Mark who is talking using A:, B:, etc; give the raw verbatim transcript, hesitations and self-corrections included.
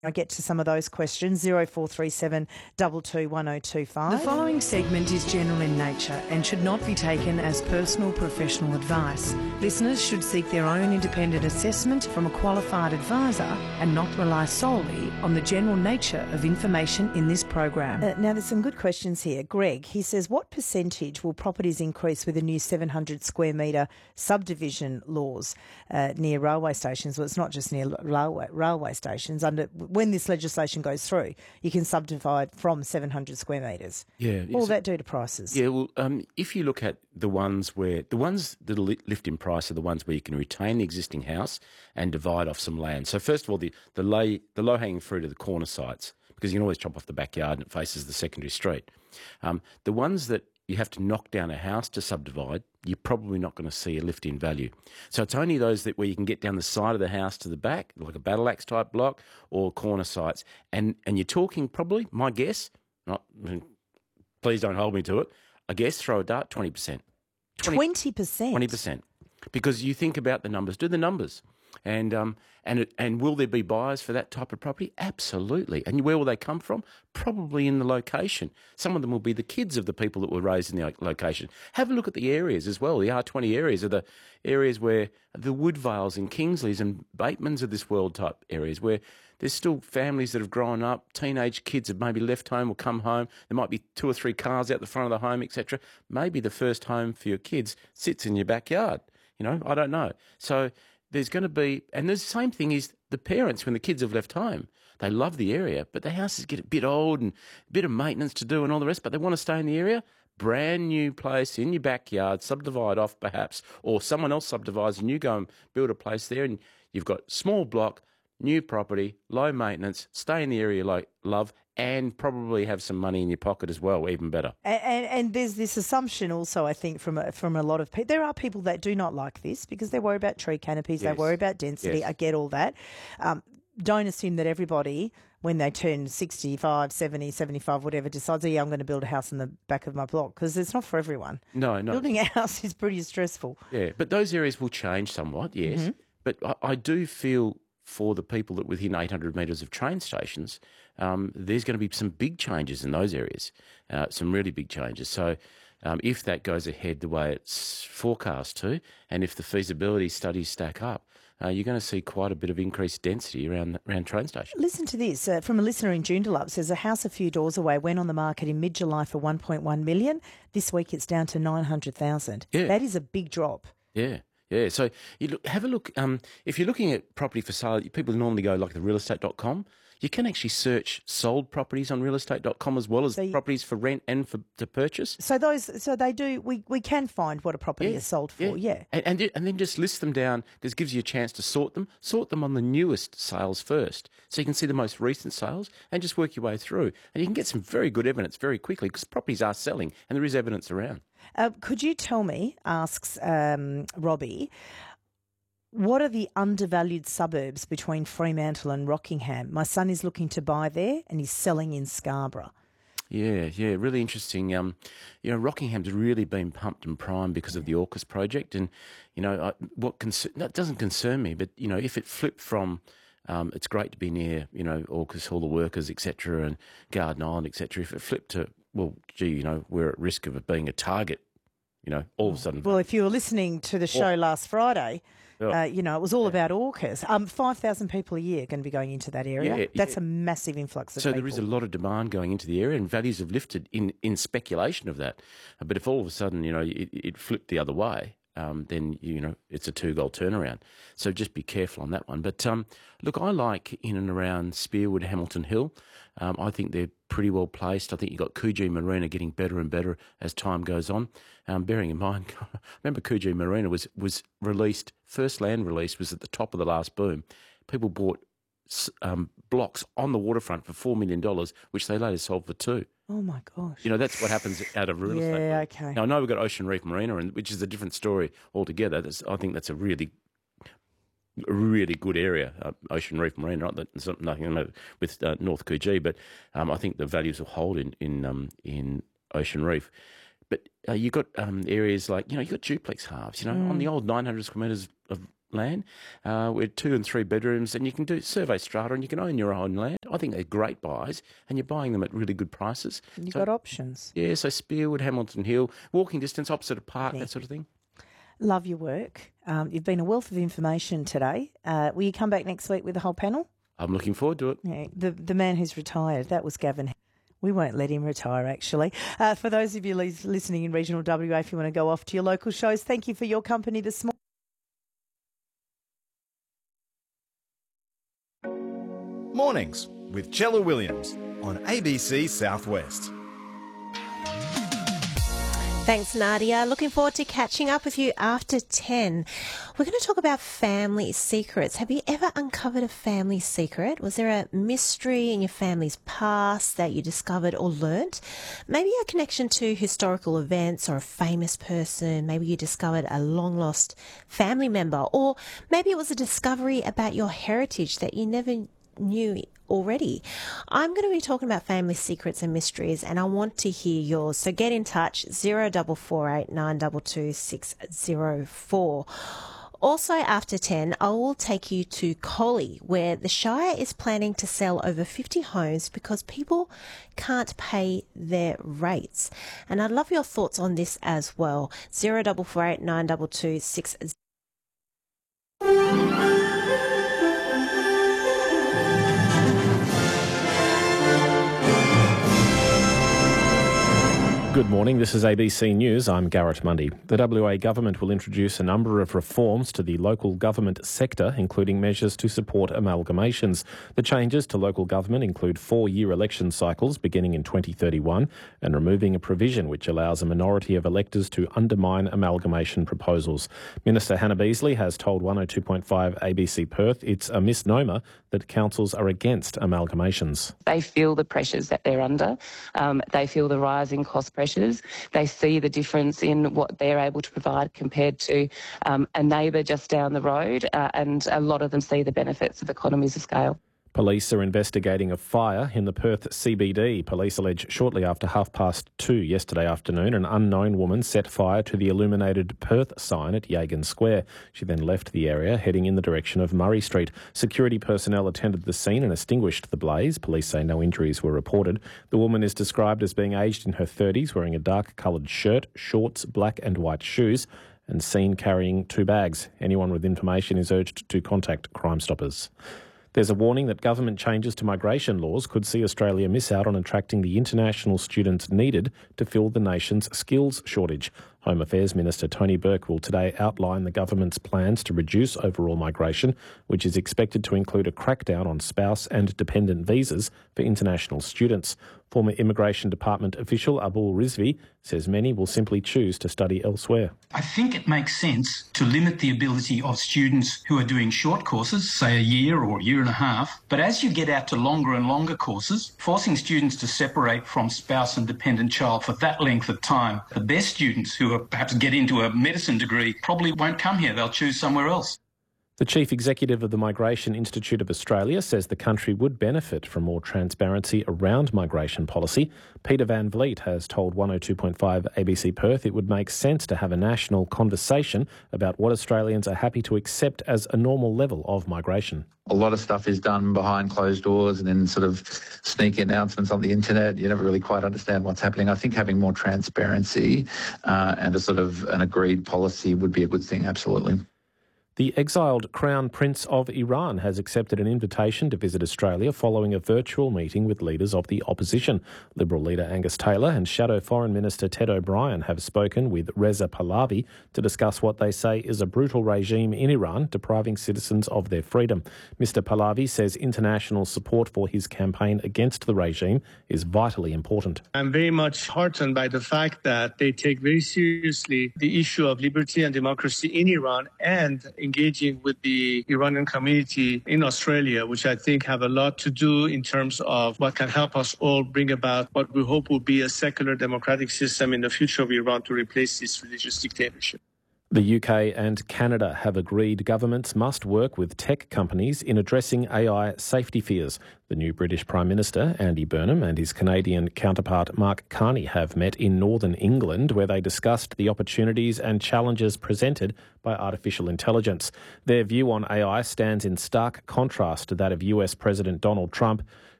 A: I get to some of those questions. zero four three seven two two one zero two five.
B: The following segment is general in nature and should not be taken as personal professional advice. Listeners should seek their own independent assessment from a qualified advisor and not rely solely on the general nature of information in this program.
A: Uh, now, there's some good questions here. Greg, he says, what percentage will properties increase with the new seven hundred square metre subdivision laws uh, near railway stations? Well, it's not just near railway, railway stations. Under When this legislation goes through, you can subdivide from seven hundred square metres.
C: Yeah.
A: What will that do to prices?
C: Yeah, well, um, if you look at the ones where, the ones that will lift in price are the ones where you can retain the existing house and divide off some land. So first of all, the, the, lay, the low-hanging fruit are the corner sites, because you can always chop off the backyard and it faces the secondary street. Um, the ones that you have to knock down a house to subdivide, you're probably not going to see a lift in value. So it's only those that where you can get down the side of the house to the back, like a battle axe type block or corner sites. And and you're talking probably, my guess, not please don't hold me to it, I guess throw a dart, twenty percent.
A: twenty percent?
C: twenty percent. Because you think about the numbers, do the numbers. And um and it, and will there be buyers for that type of property? Absolutely. And where will they come from? Probably in the location. Some of them will be the kids of the people that were raised in the location. Have a look at the areas as well. The R twenty areas are the areas where the Woodvales and Kingsleys and Batemans of this world type areas, where there's still families that have grown up, teenage kids have maybe left home or come home. There might be two or three cars out the front of the home, et cetera. Maybe the first home for your kids sits in your backyard. You know, I don't know. So there's going to be, and the same thing is the parents when the kids have left home. They love the area, but the houses get a bit old and a bit of maintenance to do and all the rest, but they want to stay in the area. Brand new place in your backyard, subdivide off perhaps, or someone else subdivides and you go and build a place there and you've got small block, new property, low maintenance, stay in the area like love, and probably have some money in your pocket as well, even better.
A: And, and, and there's this assumption also, I think, from a, from a lot of people. There are people that do not like this because they worry about tree canopies,
C: Yes.
A: they worry about density.
C: Yes.
A: I get all that. Um, don't assume that everybody, when they turn sixty-five, seventy, seventy-five, whatever, decides, oh, yeah, I'm going to build a house in the back of my block, because it's not for everyone.
C: No, no.
A: Building a house is pretty stressful.
C: Yeah, but those areas will change somewhat, yes.
A: Mm-hmm.
C: But I, I do feel for the people that within eight hundred metres of train stations, um, there's going to be some big changes in those areas, uh, some really big changes. So um, if that goes ahead the way it's forecast to, and if the feasibility studies stack up, uh, you're going to see quite a bit of increased density around around train stations.
A: Listen to this uh, from a listener in Joondalup. Says a house a few doors away went on the market in mid-July for one point one million dollars. This week it's down to nine hundred thousand dollars.
C: Yeah.
A: That is a big drop.
C: Yeah. Yeah, so you look, have a look. Um, if you're looking at property for sale, people normally go like the real estate dot com. You can actually search sold properties on real estate dot com as well as
A: So you-
C: properties for rent and for to purchase.
A: So those, so they do. We, we can find what a property
C: Yeah,
A: is sold for. Yeah.
C: And, and and then just list them down, because it gives you a chance to sort them. Sort them on the newest sales first, so you can see the most recent sales and just work your way through. And you can get some very good evidence very quickly, because properties are selling and there is evidence around.
A: Uh, could you tell me? Asks um, Robbie. What are the undervalued suburbs between Fremantle and Rockingham? My son is looking to buy there and he's selling in Scarborough.
C: Yeah, yeah, really interesting. Um, you know, Rockingham's really been pumped and primed because of the AUKUS project, and you know, I, what concern, that doesn't concern me. But you know, if it flipped from, um, it's great to be near, you know, AUKUS, all the workers, et cetera, and Garden Island, et cetera. If it flipped to, well, gee, you know, we're at risk of it being a target. You know, all of a sudden.
A: Well, if you were listening to the show
C: Oh.
A: last Friday,
C: Yeah.
A: uh, you know, it was all about AUKUS. Um, five thousand people a year are going to be going into that area.
C: Yeah,
A: That's
C: yeah.
A: a massive influx of
C: So
A: people.
C: there is a lot of demand going into the area, and values have lifted in, in speculation of that. Uh, But if all of a sudden, you know, it, it flipped the other way, um, then, you know, it's a two-goal turnaround. So just be careful on that one. But, um, look, I like in and around Spearwood, Hamilton Hill. Um, I think they're pretty well placed. I think you've got Coogee Marina getting better and better as time goes on. Um, bearing in mind, remember Coogee Marina was, was released, first land release was at the top of the last boom. People bought um, blocks on the waterfront for four million dollars, which they later sold for two.
A: Oh, my gosh.
C: You know, that's what happens out of real estate.
A: Yeah, okay.
C: Now, I know we've got Ocean Reef Marina, and which is a different story altogether. That's, I think that's a really, really good area, uh, Ocean Reef Marina. Not that it's not nothing to do with uh, North Coogee, but um, I think the values will hold in in um, in Ocean Reef. But uh, you've got um, areas like, you know, you've got duplex halves, you know,
A: Mm.
C: on the old nine hundred square metres of land uh, with two and three bedrooms, and you can do survey strata and you can own your own land. I think they're great buys, and you're buying them at really good prices.
A: You've
C: so,
A: got options.
C: Yeah, so Spearwood, Hamilton Hill, walking distance, opposite a park,
A: Yeah.
C: that sort of thing.
A: Love your work. Um, you've been a wealth of information today. Uh, will you come back next week with the whole panel?
C: I'm looking forward to it.
A: Yeah, the the man who's retired, that was Gavin. We won't let him retire, actually. Uh, for those of you lis- listening in regional W A, if you want to go off to your local shows, thank you for your company this morning.
D: Mornings with Chella Williams on A B C Southwest.
E: Thanks, Nadia. Looking forward to catching up with you after ten. We're going to talk about family secrets. Have you ever uncovered a family secret? Was there a mystery in your family's past that you discovered or learnt? Maybe a connection to historical events or a famous person. Maybe you discovered a long-lost family member, or maybe it was a discovery about your heritage that you never knew already. I'm going to be talking about family secrets and mysteries, and I want to hear yours. So get in touch, zero double four eight nine two two six zero four. Also after ten, I will take you to Collie, where the Shire is planning to sell over fifty homes because people can't pay their rates. And I'd love your thoughts on this as well. zero double four eight nine two two six zero four.
F: Good morning, this is A B C News. I'm Garrett Mundy. The W A government will introduce a number of reforms to the local government sector, including measures to support amalgamations. The changes to local government include four-year election cycles beginning in twenty thirty-one and removing a provision which allows a minority of electors to undermine amalgamation proposals. Minister Hannah Beasley has told one oh two point five A B C Perth it's a misnomer that councils are against amalgamations.
G: They feel the pressures that they're under. Um, they feel the rising cost pressures. They see the difference in what they're able to provide compared to um, a neighbour just down the road, uh, and a lot of them see the benefits of economies of scale.
F: Police are investigating a fire in the Perth C B D. Police allege shortly after half past two yesterday afternoon, an unknown woman set fire to the illuminated Perth sign at Yagan Square. She then left the area, heading in the direction of Murray Street. Security personnel attended the scene and extinguished the blaze. Police say no injuries were reported. The woman is described as being aged in her thirties, wearing a dark-coloured shirt, shorts, black and white shoes, and seen carrying two bags. Anyone with information is urged to contact Crime Stoppers. There's a warning that government changes to migration laws could see Australia miss out on attracting the international students needed to fill the nation's skills shortage. Home Affairs Minister Tony Burke will today outline the government's plans to reduce overall migration, which is expected to include a crackdown on spouse and dependent visas for international students. Former Immigration Department official Abul Rizvi says many will simply choose to study elsewhere.
H: I think it makes sense to limit the ability of students who are doing short courses, say a year or a year and a half, but as you get out to longer and longer courses, forcing students to separate from spouse and dependent child for that length of time, the best students who are perhaps get into a medicine degree probably won't come here, they'll choose somewhere else.
F: The Chief Executive of the Migration Institute of Australia says the country would benefit from more transparency around migration policy. Peter Van Vliet has told one oh two point five A B C Perth it would make sense to have a national conversation about what Australians are happy to accept as a normal level of migration.
I: A lot of stuff is done behind closed doors and then sort of sneaky announcements on the internet. You never really quite understand what's happening. I think having more transparency uh, and a sort of an agreed policy would be a good thing, absolutely.
F: The exiled Crown Prince of Iran has accepted an invitation to visit Australia following a virtual meeting with leaders of the opposition. Liberal leader Angus Taylor and Shadow Foreign Minister Ted O'Brien have spoken with Reza Pahlavi to discuss what they say is a brutal regime in Iran depriving citizens of their freedom. Mister Pahlavi says international support for his campaign against the regime is vitally important.
J: I'm very much heartened by the fact that they take very seriously the issue of liberty and democracy in Iran and engaging with the Iranian community in Australia, which I think have a lot to do in terms of what can help us all bring about what we hope will be a secular democratic system in the future of Iran to replace this religious dictatorship.
F: The U K and Canada have agreed governments must work with tech companies in addressing A I safety fears. The new British Prime Minister, Andy Burnham, and his Canadian counterpart, Mark Carney, have met in northern England, where they discussed the opportunities and challenges presented by artificial intelligence. Their view on A I stands in stark contrast to that of U S President Donald Trump,